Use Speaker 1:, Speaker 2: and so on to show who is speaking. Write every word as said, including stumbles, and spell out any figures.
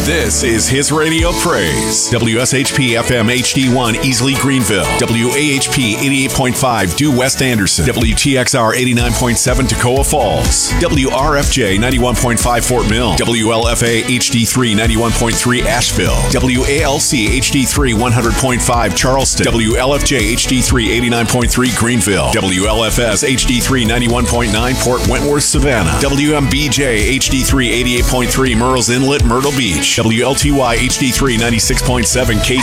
Speaker 1: This is His Radio Praise. W S H P F M H D one Easley Greenville. W A H P eighty-eight point five Due West Anderson. W T X R eighty-nine point seven Toccoa Falls. W R F J ninety-one point five Fort Mill. W L F A H D three ninety-one point three Asheville. W A L C H D three one hundred point five Charleston. W L F J H D three eighty-nine point three Greenville. W L F S H D three ninety-one point nine Port Wentworth, Savannah. W M B J H D three eighty-eight point three Murrells Inlet, Myrtle Beach. W L T Y H D three ninety-six point seven K